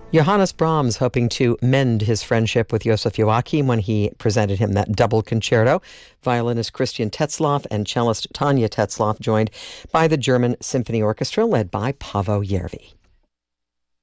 Johannes Brahms hoping to mend his friendship with Joseph Joachim when he presented him that double concerto. Violinist Christian Tetzlaff and cellist Tanya Tetzlaff joined by the German Symphony Orchestra led by Paavo Järvi.